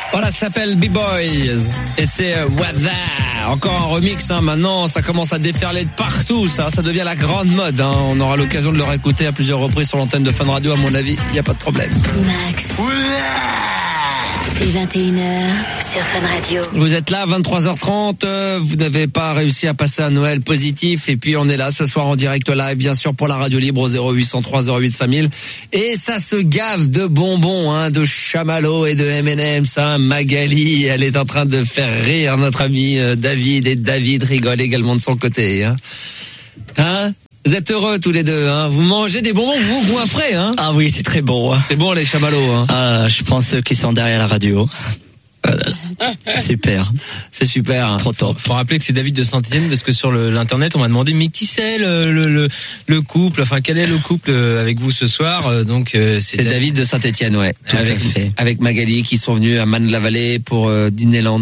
Voilà, ça s'appelle B-Boys et c'est Weather. Encore un remix, hein. Maintenant ça commence à déferler de partout, ça devient la grande mode, hein. On aura l'occasion de le réécouter à plusieurs reprises sur l'antenne de Fun Radio, à mon avis, il n'y a pas de problème. Max. C'est 21h sur Fun Radio. Vous êtes là, 23h30, vous n'avez pas réussi à passer un Noël positif, et puis on est là ce soir en direct live, bien sûr, pour la radio libre au 0803 08 5000. Et ça se gave de bonbons, hein, de chamallows et de M&M's, hein. Magali, elle est en train de faire rire notre ami David, et David rigole également de son côté, hein. Hein? Vous êtes heureux tous les deux, hein. Vous mangez des bonbons, vous, goût frais, hein. Ah oui, c'est très bon. C'est bon les chamallows, hein. Ah, je pense ceux qui sont derrière la radio. Super. C'est super. Hein. Trop top. Faut rappeler que c'est David de Saint-Étienne, parce que sur l'internet on m'a demandé mais qui c'est le couple, enfin quel est le couple avec vous ce soir, donc c'est David de Saint-Étienne, ouais. Avec Magali qui sont venus à Man-la-Vallée pour Disneyland.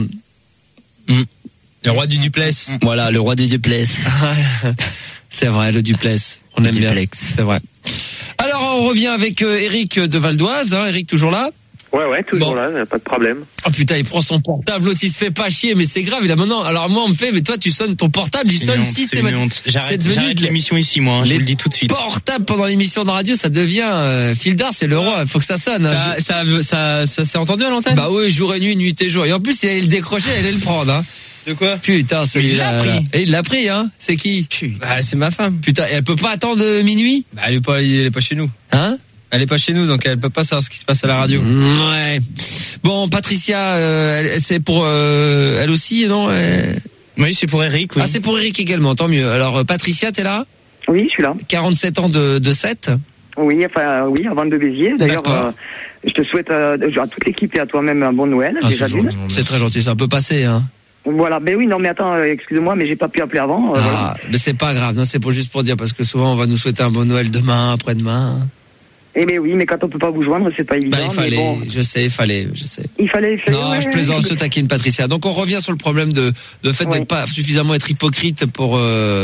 Le roi du duplex. Voilà, le roi du duplex. C'est vrai, le duplex. On aime bien. C'est vrai. Alors, on revient avec Eric de Valdoise. Hein. Eric, toujours là? Ouais, toujours là, pas de problème. Oh putain, il prend son portable, l'autre il se fait pas chier, mais c'est grave, il a maintenant. Alors moi on me fait, mais toi tu sonnes ton portable, il sonne systématiquement. J'arrête l'émission ici, moi, je le dis tout de suite. Portable pendant l'émission de radio, ça devient Phil Dart, c'est le roi, il faut que ça sonne. Ça s'est entendu à l'antenne? Bah oui, jour et nuit et jour. Et en plus, il allait le décrocher, il allait le prendre, hein. De quoi? Putain, celui-là. Et il l'a pris, hein. C'est qui? Bah, c'est ma femme. Putain, et elle peut pas attendre minuit? Bah, elle est pas chez nous. Hein? Elle est pas chez nous, donc elle peut pas savoir ce qui se passe à la radio. Ouais. Bon, Patricia, c'est pour elle aussi, non? Oui, c'est pour Eric. Oui. Ah, c'est pour Eric également, tant mieux. Alors, Patricia, t'es là? Oui, je suis là. 47 ans de 7? Oui, enfin, oui, à Vente de Béziers. D'ailleurs, je te souhaite à toute l'équipe et à toi-même un bon Noël. Ah, déjà d'une. C'est très gentil, c'est un peu passé, hein. Voilà, ben oui, non, mais attends, excuse-moi, mais j'ai pas pu appeler avant. Voilà. Mais c'est pas grave, non, c'est juste pour dire, parce que souvent on va nous souhaiter un bon Noël demain, après-demain. Eh ben oui, mais quand on peut pas vous joindre, c'est pas évident. Bah, il fallait, mais bon. je sais. Il fallait. Non, ouais, je plaisante, je te taquine, Patricia. Donc on revient sur le problème de fait d'être pas suffisamment être hypocrite pour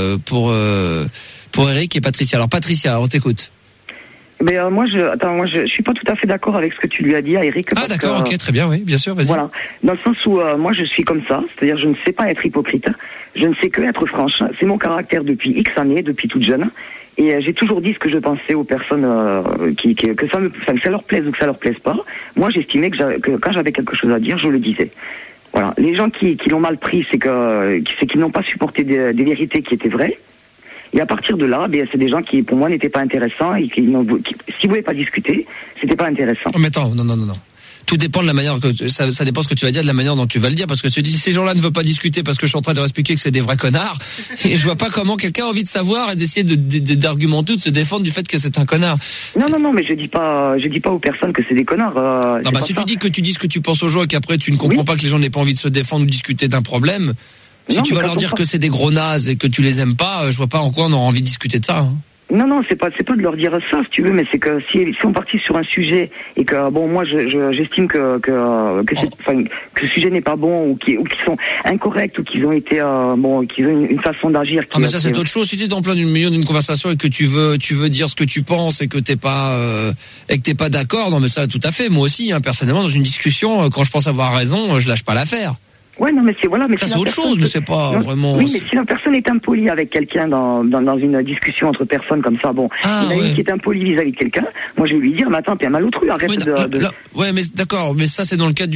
Eric et Patricia. Alors Patricia, on t'écoute. Mais moi je suis pas tout à fait d'accord avec ce que tu lui as dit à Eric. Ah d'accord, ok, très bien, oui, bien sûr, vas-y. Voilà, dans le sens où moi je suis comme ça, c'est-à-dire je ne sais pas être hypocrite, je ne sais que être franche. C'est mon caractère depuis X années, depuis toute jeune, et j'ai toujours dit ce que je pensais aux personnes que ça leur plaise ou que ça leur plaise pas. Moi j'estimais que quand j'avais quelque chose à dire, je le disais. Voilà, les gens qui l'ont mal pris, c'est qu'ils n'ont pas supporté des vérités qui étaient vraies. Et à partir de là, c'est des gens qui, pour moi, n'étaient pas intéressants et s'ils ne voulaient pas discuter, c'était pas intéressant. Oh, mais attends, non. Tout dépend de la manière ça dépend ce que tu vas dire, de la manière dont tu vas le dire, parce que si ces gens-là ne veulent pas discuter parce que je suis en train de leur expliquer que c'est des vrais connards, et je vois pas comment quelqu'un a envie de savoir et d'essayer d'argumenter ou de se défendre du fait que c'est un connard. Non, mais je dis pas aux personnes que c'est des connards. Non, bah si tu dis que tu dis ce que tu penses aux gens et qu'après tu ne comprends pas que les gens n'aient pas envie de se défendre ou discuter d'un problème. Si tu vas leur dire que c'est des gros nazes et que tu les aimes pas, je vois pas en quoi on aura envie de discuter de ça. Hein. Non, c'est pas de leur dire ça, si tu veux, mais c'est que si on partit sur un sujet et que moi j'estime que le sujet n'est pas bon ou qu'ils sont incorrects ou qu'ils ont été qu'ils ont une façon d'agir. Mais ça c'est autre chose. Si t'es dans plein milieu d'une conversation et que tu veux dire ce que tu penses et que t'es pas d'accord, non mais ça tout à fait. Moi aussi, hein, personnellement, dans une discussion, quand je pense avoir raison, je lâche pas l'affaire. Ouais, non, mais mais ça c'est autre chose, mais c'est pas vraiment. Oui, mais si la personne est impolie avec quelqu'un dans une discussion entre personnes comme ça, qui est impoli vis-à-vis de quelqu'un, moi je vais lui dire, mais attends, t'es un malotru, arrête Ouais, mais d'accord, mais ça c'est dans le cadre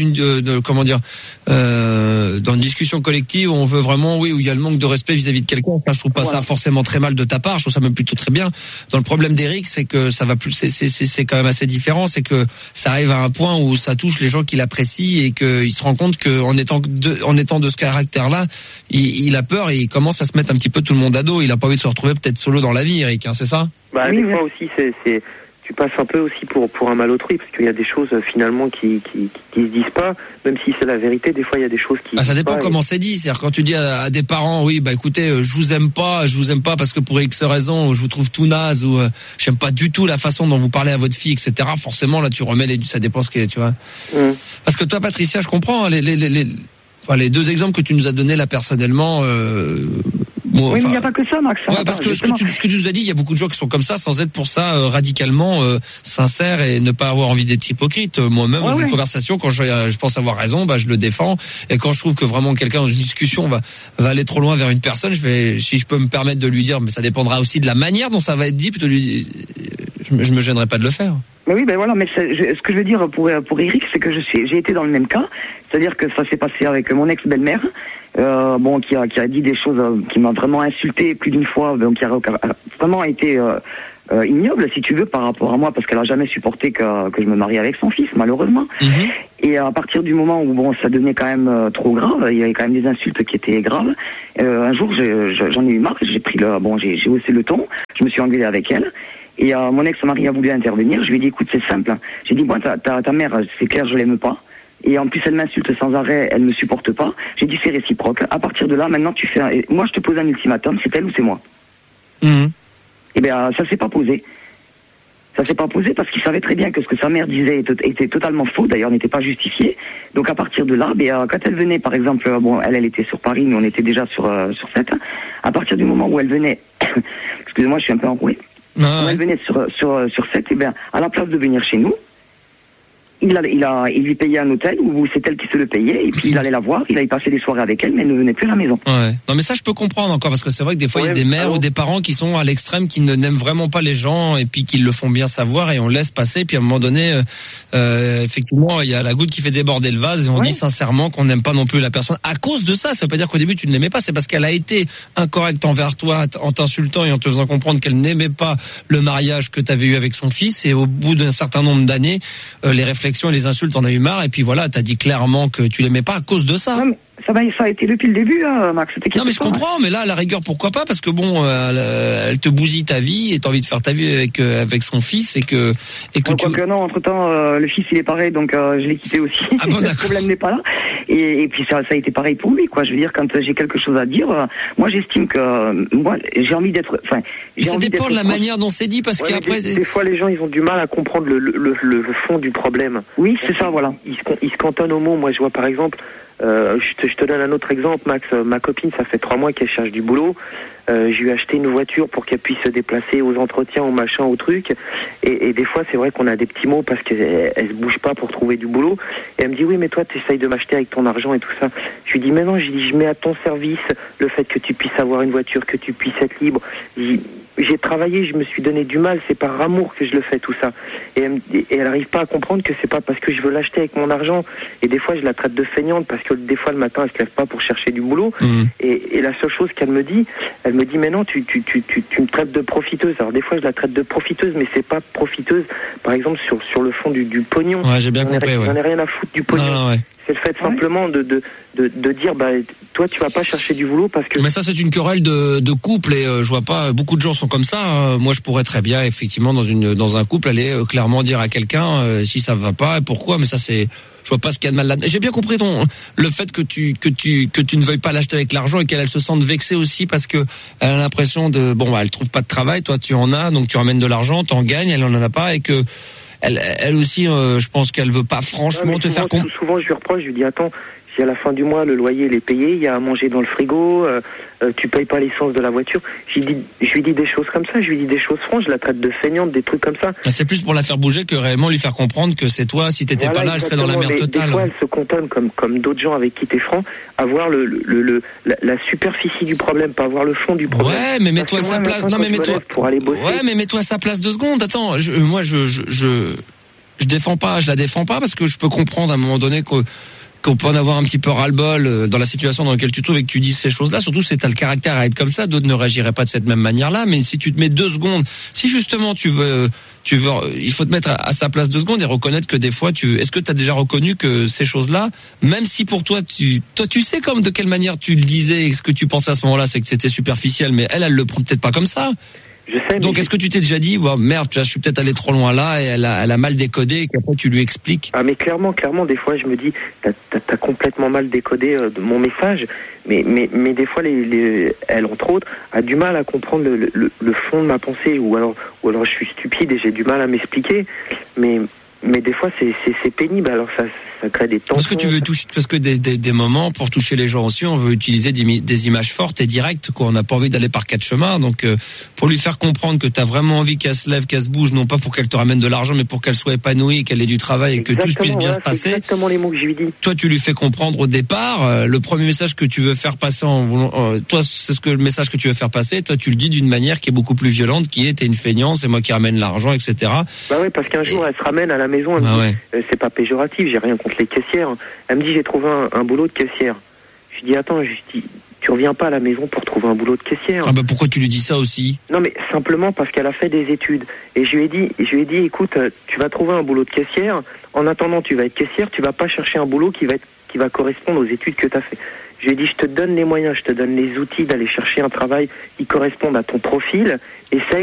dans une discussion collective où on veut vraiment, où il y a le manque de respect vis-à-vis de quelqu'un. Enfin, je trouve pas ça forcément très mal de ta part, je trouve ça même plutôt très bien. Dans le problème d'Eric, c'est que ça va plus, c'est quand même assez différent, c'est que ça arrive à un point où ça touche les gens qui l'apprécient et qu'il se rend compte qu'en étant de ce caractère-là, il a peur et il commence à se mettre un petit peu tout le monde à dos. Il a pas envie de se retrouver peut-être solo dans la vie, Eric, hein, c'est ça? Des fois aussi, tu passes un peu aussi pour un malotru, parce qu'il y a des choses finalement qui se disent pas, même si c'est la vérité. Des fois, il y a des choses qui. Ça dépend comment c'est dit. C'est-à-dire quand tu dis à des parents, écoutez, je vous aime pas parce que pour X raison, je vous trouve tout naze ou j'aime pas du tout la façon dont vous parlez à votre fille, etc. Forcément, là, tu remets ça dépend ce qu'il y a, tu vois. Parce que toi, Patricia, je comprends les deux exemples que tu nous as donnés là personnellement. Bon, oui, mais il n'y a pas que ça, Max. Ouais, parce que ce que tu nous as dit, il y a beaucoup de gens qui sont comme ça, sans être pour ça radicalement sincères et ne pas avoir envie d'être hypocrite. Moi-même, dans une conversation, quand je pense avoir raison, je le défends. Et quand je trouve que vraiment quelqu'un dans une discussion va aller trop loin vers une personne, si je peux me permettre de lui dire, mais ça dépendra aussi de la manière dont ça va être dit, je me gênerai pas de le faire. Mais oui, voilà, mais ce que je veux dire pour Eric, c'est que j'ai été dans le même cas, c'est-à-dire que ça s'est passé avec mon ex-belle-mère, qui a dit des choses, qui m'a vraiment insulté plus d'une fois, donc qui a vraiment été ignoble, si tu veux, par rapport à moi, parce qu'elle a jamais supporté que je me marie avec son fils, malheureusement. Mm-hmm. Et à partir du moment où ça devenait quand même trop grave, il y avait quand même des insultes qui étaient graves. Un jour, j'en ai eu marre, j'ai haussé le ton, je me suis engueulé avec elle. Et mon ex-mari a voulu intervenir. Je lui ai dit, écoute, c'est simple. J'ai dit, ta mère, c'est clair, je l'aime pas. Et en plus, elle m'insulte sans arrêt, elle me supporte pas. J'ai dit, c'est réciproque. À partir de là, maintenant, moi, je te pose un ultimatum, c'est elle ou c'est moi. Mmh. Et ça s'est pas posé. Ça s'est pas posé parce qu'il savait très bien que ce que sa mère disait était totalement faux, d'ailleurs n'était pas justifié. Donc à partir de là, quand elle venait, par exemple, elle était sur Paris, mais on était déjà sur 7. À partir du moment où elle venait, excusez-moi, je suis un peu enroué. Quand elle venait sur 7, à la place de venir chez nous, il lui payait un hôtel où c'est elle qui se le payait, et puis il allait la voir, il allait passer des soirées avec elle, mais elle ne venait plus à la maison. Ouais. Non, mais ça je peux comprendre encore, parce que c'est vrai que des fois il y a des mères ou des parents qui sont à l'extrême, qui n'aiment vraiment pas les gens, et puis qui le font bien savoir, et on laisse passer, puis à un moment donné, effectivement, il y a la goutte qui fait déborder le vase, et on dit sincèrement qu'on n'aime pas non plus la personne à cause de ça. Ça veut pas dire qu'au début tu ne l'aimais pas, c'est parce qu'elle a été incorrecte envers toi, en t'insultant et en te faisant comprendre qu'elle n'aimait pas le mariage que tu avais eu avec son fils, et au bout d'un certain nombre d'années, les réflexions et les insultes, t'en as eu marre, et puis voilà, t'as dit clairement que tu l'aimais pas à cause de ça. Non, mais ça a été depuis le début, Max. Non, mais je comprends, mais là, à la rigueur, pourquoi pas, parce que elle te bousille ta vie, et t'as envie de faire ta vie avec son fils, et que non, entre-temps, le fils, il est pareil, donc je l'ai quitté aussi. Ah bon, le problème n'est pas là. Et puis ça a été pareil pour lui, quoi. Je veux dire, quand j'ai quelque chose à dire, moi, j'estime que, j'ai envie d'être, ça dépend de la manière dont c'est dit, parce qu'après... Des fois, les gens, ils ont du mal à comprendre le fond du problème. Oui, c'est ça, voilà. Ils se cantonnent aux mots. Moi, je vois, par exemple, je te donne un autre exemple, Max. Ma copine, ça fait 3 mois qu'elle cherche du boulot. Je lui ai acheté une voiture pour qu'elle puisse se déplacer aux entretiens, au machin, au truc. Et des fois, c'est vrai qu'on a des petits mots parce qu'elle se bouge pas pour trouver du boulot. Et elle me dit, oui, mais toi, tu essayes de m'acheter avec ton argent et tout ça. Je lui dis, mais non, je mets à ton service le fait que tu puisses avoir une voiture, que tu puisses être libre. J'ai travaillé, je me suis donné du mal, c'est par amour que je le fais tout ça. Et elle n'arrive pas à comprendre que c'est pas parce que je veux l'acheter avec mon argent. Et des fois, je la traite de feignante parce que des fois, le matin, elle se lève pas pour chercher du boulot. Mmh. Et la seule chose qu'elle me dit, mais non, tu me traites de profiteuse. Alors des fois, je la traite de profiteuse, mais c'est pas profiteuse, par exemple, sur le fond du pognon. Ouais, j'ai bien compris, J'en ai rien à foutre du pognon. Non, ouais. C'est le fait simplement de dire, toi, tu vas pas chercher du boulot parce que... Mais ça, c'est une querelle de couple, et je vois pas, beaucoup de gens sont comme ça. Moi, je pourrais très bien, effectivement, dans un couple, aller clairement dire à quelqu'un si ça va pas et pourquoi, mais ça, c'est... Je vois pas ce qu'il y a de mal là. J'ai bien compris le fait que tu ne veuilles pas l'acheter avec l'argent, et qu'elle se sente vexée aussi parce que elle a l'impression elle trouve pas de travail, toi tu en as, donc tu ramènes de l'argent, t'en gagnes, elle en a pas, et que elle aussi, je pense qu'elle veut pas franchement te faire comprendre. Souvent, je lui reproche, je lui dis, attends, si à la fin du mois, le loyer il est payé, il y a à manger dans le frigo, tu payes pas l'essence de la voiture. Je lui dis des choses comme ça, je lui dis des choses franches, je la traite de feignante, des trucs comme ça. C'est plus pour la faire bouger que réellement lui faire comprendre que c'est toi, si t'étais pas là, elle serait dans la merde totale. Des fois, elle se contente, comme d'autres gens avec qui t'es franc, à voir la superficie du problème, pas voir le fond du problème. Ouais, mais mets-toi à sa place. Non, mais mets-toi. Pour aller bosser. Ouais, mais mets-toi à sa place 2 secondes. Attends, moi, je défends pas, je la défends pas, parce que je peux comprendre à un moment donné qu'on peut en avoir un petit peu ral-bol dans la situation dans laquelle tu te trouves et que tu dises ces choses-là. Surtout si t'as le caractère à être comme ça, d'autres ne réagiraient pas de cette même manière-là. Mais si tu te mets 2 secondes, si justement tu veux, il faut te mettre à sa place 2 secondes et reconnaître que des fois est-ce que t'as déjà reconnu que ces choses-là, même si pour toi tu sais comme de quelle manière tu le disais et ce que tu pensais à ce moment-là, c'est que c'était superficiel, mais elle le prend peut-être pas comme ça. Je sais, donc est-ce que tu t'es déjà dit, merde, je suis peut-être allé trop loin là, et elle a mal décodé, et qu'après tu lui expliques? Ah, mais clairement, des fois je me dis, t'as complètement mal décodé mon message, mais des fois elle, entre autres, a du mal à comprendre le fond de ma pensée, ou alors je suis stupide et j'ai du mal à m'expliquer, mais des fois c'est pénible. Alors ça crée des tensions. Parce que tu veux toucher, parce que des moments, pour toucher les gens aussi, on veut utiliser des images fortes et directes, quoi. On n'a pas envie d'aller par quatre chemins. Donc, pour lui faire comprendre que t'as vraiment envie qu'elle se lève, qu'elle se bouge, non pas pour qu'elle te ramène de l'argent, mais pour qu'elle soit épanouie, qu'elle ait du travail et que tout puisse bien se passer. C'est exactement les mots que je lui dis. Toi, tu lui fais comprendre au départ, le premier message que tu veux faire passer toi, c'est le message que tu veux faire passer. Toi, tu le dis d'une manière qui est beaucoup plus violente, qui est, t'es une feignante, c'est moi qui ramène l'argent, etc. Bah ouais, parce qu'un jour, elle se ramène à la maison, elle me dit, c'est pas péjoratif, j'ai rien contre les caissières. Elle me dit, j'ai trouvé un boulot de caissière. Je lui dis, attends, tu reviens pas à la maison pour trouver un boulot de caissière. Ah bah pourquoi tu lui dis ça aussi? Non mais simplement parce qu'elle a fait des études. Et je lui ai dit, écoute, tu vas trouver un boulot de caissière. En attendant, tu vas être caissière, tu vas pas chercher un boulot qui va correspondre aux études que tu as fait. Je lui ai dit, je te donne les moyens, je te donne les outils d'aller chercher un travail qui corresponde à ton profil. Essaye